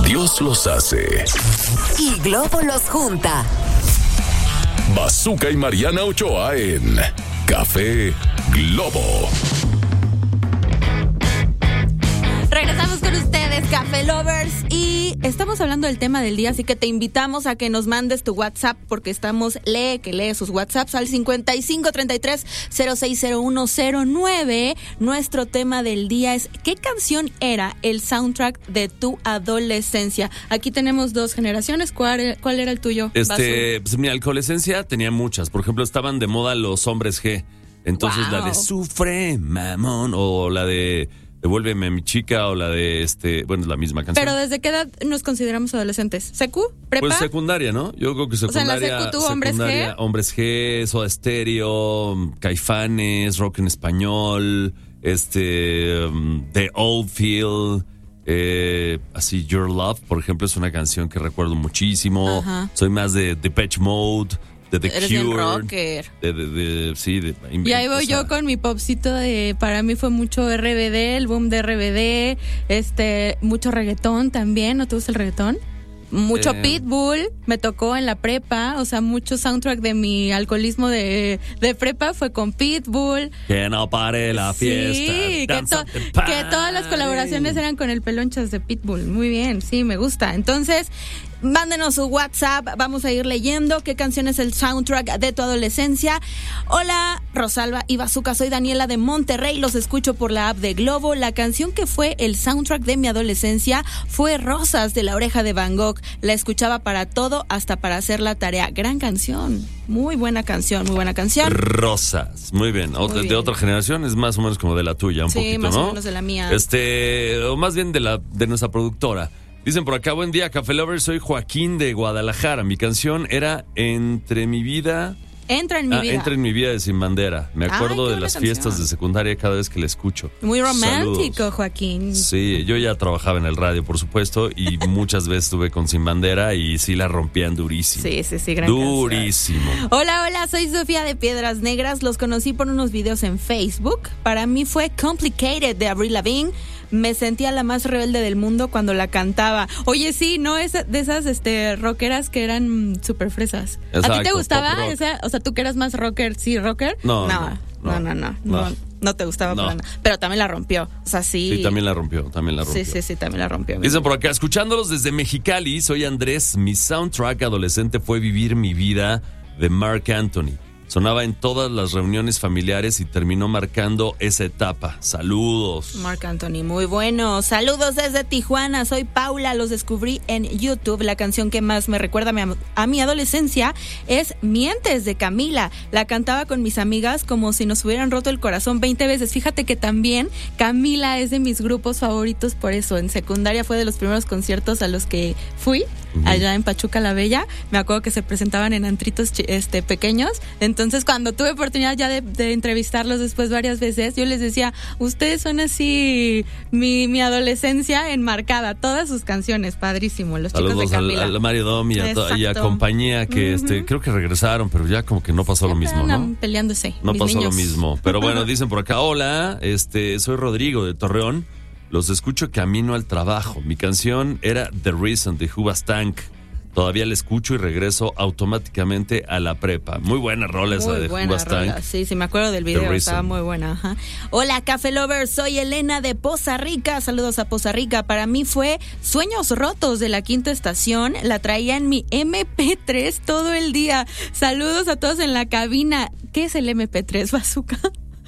Dios los hace y Globo los junta. Bazooka y Mariana Ochoa en Café Globo. Regresamos con ustedes, Café Lovers, y estamos hablando del tema del día, así que te invitamos a que nos mandes tu WhatsApp, porque estamos, lee sus WhatsApps al 5533-060109. Nuestro tema del día es: ¿qué canción era el soundtrack de tu adolescencia? Aquí tenemos dos generaciones. ¿Cuál era el tuyo? Pues mi adolescencia tenía muchas. Por ejemplo, estaban de moda los hombres G. Entonces la de Sufre, mamón, o la de Devuélveme a mi chica, o la de bueno, es la misma canción. Pero ¿desde qué edad nos consideramos adolescentes? ¿Secu? ¿Prepa? Pues secundaria, ¿no? Yo creo que secundaria. O sea, en la secu, ¿tú hombres G? Hombres G, Soda Stereo, Caifanes, rock en español, The Oldfield, así Your Love, por ejemplo, es una canción que recuerdo muchísimo. Ajá. Soy más de Depeche Mode, de The Eres Cure. Bien rocker. Y ahí voy yo con mi popcito para mí fue mucho RBD, el boom de RBD, mucho reggaetón también. ¿No te gusta el reggaetón? Mucho Pitbull, me tocó en la prepa, o sea, mucho soundtrack de mi alcoholismo de prepa fue con Pitbull. Que no pare la fiesta. Sí, que todas las colaboraciones eran con el Pelonchas de Pitbull. Muy bien, sí, me gusta. Entonces, mándenos su WhatsApp, vamos a ir leyendo qué canción es el soundtrack de tu adolescencia. Hola, Rosalba y Bazooka, soy Daniela de Monterrey, los escucho por la app de Globo. La canción que fue el soundtrack de mi adolescencia fue Rosas, de La Oreja de Van Gogh. La escuchaba para todo, hasta para hacer la tarea. Gran canción, muy buena canción, muy buena canción. Rosas, muy bien. De otra generación, es más o menos como de la tuya, un poquito, ¿no? Sí, más o menos de la mía. O más bien de nuestra productora. Dicen por acá: buen día, Café Lovers, soy Joaquín de Guadalajara. Mi canción era Entra en mi vida de Sin Bandera. Me acuerdo de las fiestas de secundaria cada vez que la escucho. Muy romántico. Saludos. Joaquín. Sí, yo ya trabajaba en el radio, por supuesto, y muchas veces estuve con Sin Bandera y sí la rompían durísimo. Sí, gran durísimo. Canción. Hola, soy Sofía de Piedras Negras. Los conocí por unos videos en Facebook. Para mí fue Complicated, de Avril Lavigne. Me sentía la más rebelde del mundo cuando la cantaba. Oye, sí, no es de esas rockeras que eran súper fresas. Exacto, ¿a ti te gustaba esa? O sea, tú que eras más rocker, ¿sí, rocker? No te gustaba para nada. Pero también la rompió. O sea, sí. Sí, también la rompió. Sí, también la rompió. Dicen por acá: escuchándolos desde Mexicali, soy Andrés. Mi soundtrack adolescente fue Vivir mi vida, de Marc Anthony. Sonaba en todas las reuniones familiares y terminó marcando esa etapa. Saludos. Marc Anthony, muy bueno. Saludos desde Tijuana. Soy Paula. Los descubrí en YouTube. La canción que más me recuerda a mi adolescencia es Mientes, de Camila. La cantaba con mis amigas como si nos hubieran roto el corazón 20 veces. Fíjate que también Camila es de mis grupos favoritos por eso. En secundaria fue de los primeros conciertos a los que fui. Allá en Pachuca la Bella, me acuerdo que se presentaban en antritos pequeños. Entonces, cuando tuve oportunidad ya de entrevistarlos después varias veces, yo les decía: ustedes son así mi adolescencia enmarcada, todas sus canciones, padrísimo. Los saludos chicos de Camila. Al Mario Dom y a compañía que creo que regresaron, pero ya como que no pasó lo mismo, ¿no? Peleándose. No pasó niños. lo mismo. Pero bueno, dicen por acá: hola, soy Rodrigo de Torreón. Los escucho camino al trabajo. Mi canción era The Reason, de Hoobastank. Todavía la escucho y regreso automáticamente a la prepa. Muy buena rola esa de Hoobastank. Sí, me acuerdo del video, estaba muy buena. Ajá. Hola, Café Lovers, soy Elena de Poza Rica. Saludos a Poza Rica. Para mí fue Sueños Rotos, de La Quinta Estación. La traía en mi MP3 todo el día. Saludos a todos en la cabina. ¿Qué es el MP3, Bazooka?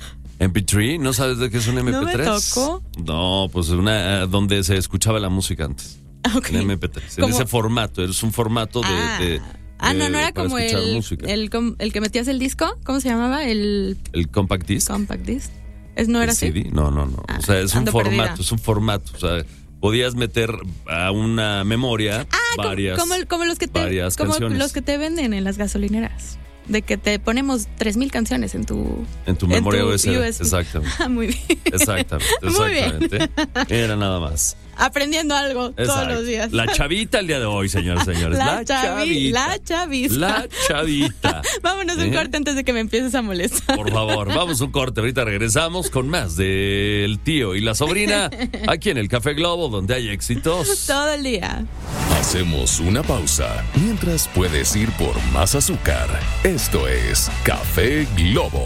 MP3, ¿no sabes de qué es un MP3? ¿No me tocó? No, pues donde se escuchaba la música antes. Okay. En MP3. En ese formato, es un formato de no era como el que metías el disco, ¿cómo se llamaba? El compact disc. Compact disc. ¿No era así? CD? No. O sea, es un formato, o sea, podías meter a una memoria varias como los que canciones. Los que te venden en las gasolineras. De que te ponemos 3,000 canciones en tu memoria USB. Exactamente. Muy bien. Exactamente. Muy bien. Era nada más. Aprendiendo algo todos los días. La chavita el día de hoy, señores, señores. La chavita. La chavita. Vámonos un corte antes de que me empieces a molestar. Por favor, vamos un corte. Ahorita regresamos con más del tío y la sobrina aquí en el Café Globo, donde hay éxitos todo el día. Hacemos una pausa mientras puedes ir por más azúcar. Esto es Café Globo.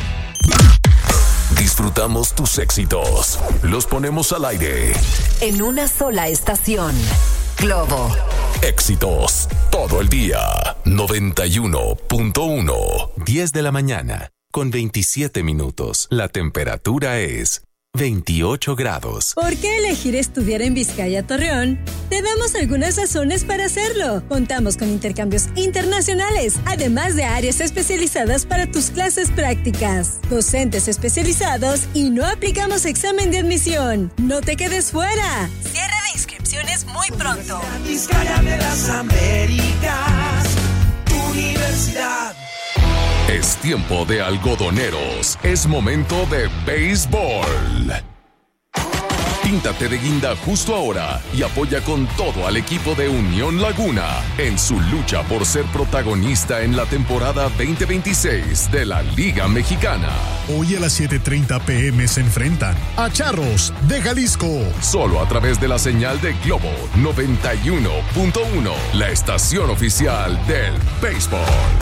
Disfrutamos tus éxitos. Los ponemos al aire. En una sola estación. Globo. Éxitos todo el día. 91.1. 10 de la mañana, con 27 minutos. La temperatura es 28 grados. ¿Por qué elegir estudiar en Vizcaya Torreón? Te damos algunas razones para hacerlo. Contamos con intercambios internacionales, además de áreas especializadas para tus clases prácticas, docentes especializados y no aplicamos examen de admisión. No te quedes fuera. Cierre de inscripciones muy pronto. Vizcaya de las Américas, tu universidad. Es tiempo de algodoneros. Es momento de béisbol. Píntate de guinda justo ahora y apoya con todo al equipo de Unión Laguna en su lucha por ser protagonista en la temporada 2026 de la Liga Mexicana. Hoy a las 7:30 p.m. se enfrentan a Charros de Jalisco. Solo a través de la señal de Globo 91.1, la estación oficial del béisbol.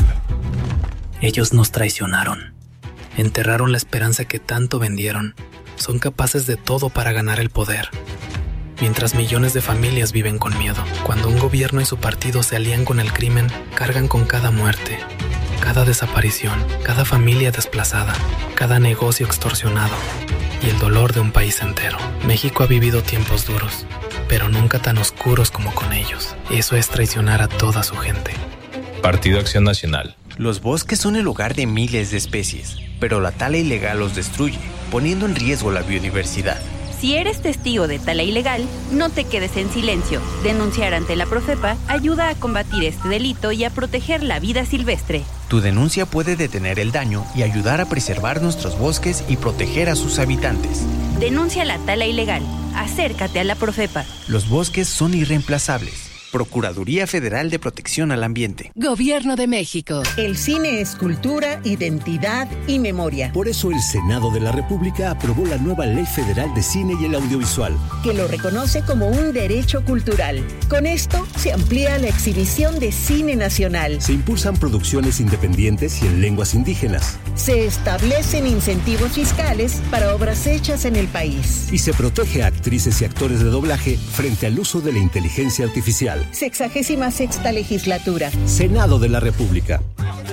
Ellos nos traicionaron, enterraron la esperanza que tanto vendieron, son capaces de todo para ganar el poder. Mientras millones de familias viven con miedo, cuando un gobierno y su partido se alían con el crimen, cargan con cada muerte, cada desaparición, cada familia desplazada, cada negocio extorsionado y el dolor de un país entero. México ha vivido tiempos duros, pero nunca tan oscuros como con ellos. Eso es traicionar a toda su gente. Partido Acción Nacional. Los bosques son el hogar de miles de especies, pero la tala ilegal los destruye, poniendo en riesgo la biodiversidad. Si eres testigo de tala ilegal, no te quedes en silencio. Denunciar ante la Profepa ayuda a combatir este delito y a proteger la vida silvestre. Tu denuncia puede detener el daño y ayudar a preservar nuestros bosques y proteger a sus habitantes. Denuncia la tala ilegal. Acércate a la Profepa. Los bosques son irreemplazables. Procuraduría Federal de Protección al Ambiente. Gobierno de México. El cine es cultura, identidad y memoria. Por eso el Senado de la República aprobó la nueva Ley Federal de Cine y el Audiovisual, que lo reconoce como un derecho cultural. Con esto se amplía la exhibición de cine nacional. Se impulsan producciones independientes y en lenguas indígenas. Se establecen incentivos fiscales para obras hechas en el país. Y se protege a actrices y actores de doblaje frente al uso de la inteligencia artificial. 66ª legislatura. Senado de la República.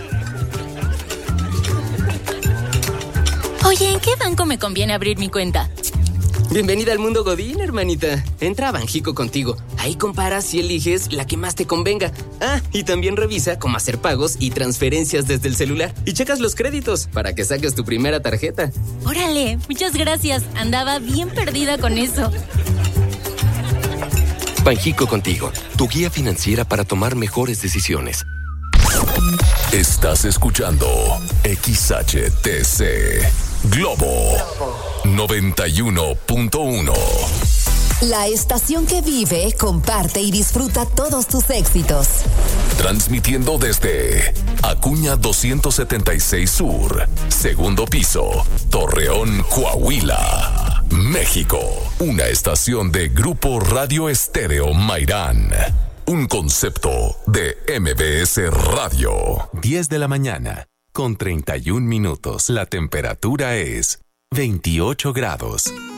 Oye, ¿en qué banco me conviene abrir mi cuenta? Bienvenida al mundo Godín, hermanita. Entra a Banjico Contigo. Ahí comparas y eliges la que más te convenga. Ah, y también revisa cómo hacer pagos y transferencias desde el celular. Y checas los créditos para que saques tu primera tarjeta. Órale, muchas gracias. Andaba bien perdida con eso. Banjico Contigo, tu guía financiera para tomar mejores decisiones. Estás escuchando XHTC Globo 91.1. La estación que vive, comparte y disfruta todos tus éxitos. Transmitiendo desde Acuña 276 Sur, segundo piso, Torreón, Coahuila, México. Una estación de Grupo Radio Estéreo Mairán. Un concepto de MBS Radio. 10 de la mañana, con 31 minutos. La temperatura es 28 grados.